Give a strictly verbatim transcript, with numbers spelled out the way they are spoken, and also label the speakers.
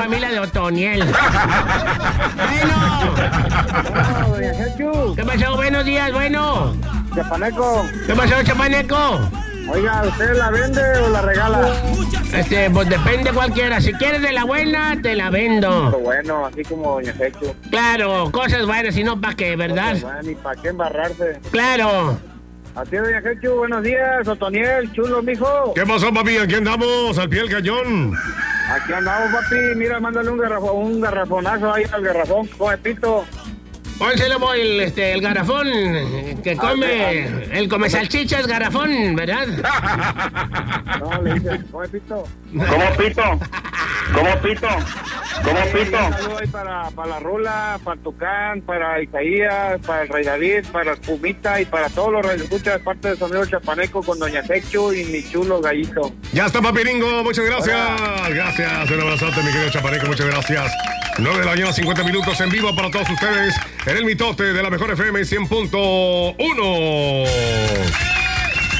Speaker 1: familia de Otoniel. Bueno.
Speaker 2: No, doña Jechu.
Speaker 1: ¿Qué pasó? Buenos días, bueno.
Speaker 2: Chapaneco.
Speaker 1: ¿Qué pasó, chapaneco?
Speaker 2: Oiga, ¿usted la vende o la regala?
Speaker 1: Este, pues depende cualquiera. Si quieres de la buena, te la vendo.
Speaker 2: Pero bueno, así como doña Jechu.
Speaker 1: Claro, cosas buenas, si no, ¿para qué, verdad?
Speaker 2: Pues, bueno, ni para qué embarrarse.
Speaker 1: Claro.
Speaker 2: Así, doña Jechu, buenos días, Otoniel, chulo, mijo.
Speaker 3: ¿Qué pasó, papi? Aquí andamos, al pie del cañón.
Speaker 2: Aquí andamos, papi. Mira, mándale un, garrafón, un garrafonazo ahí al garrafón, come pito.
Speaker 1: Pónselo, voy, el, este, el garrafón que come, el come salchichas, garrafón, ¿verdad?
Speaker 2: No, le dice, come pito.
Speaker 4: ¿Cómo pito? ¿Cómo pito? ¿Cómo pito?
Speaker 2: Un saludo ahí para, para la Rula, para Tucán, para Isaías, para el Rey David, para el Pumita y para todos los radioescuchas de parte de su amigo Chapaneco con doña Jechu y mi chulo gallito.
Speaker 3: Ya está, papi Ringo, muchas gracias. Hola. Gracias, un abrazote, mi querido Chapaneco, muchas gracias. nueve de la mañana, cincuenta minutos en vivo para todos ustedes en el mitote de la mejor F M cien punto uno.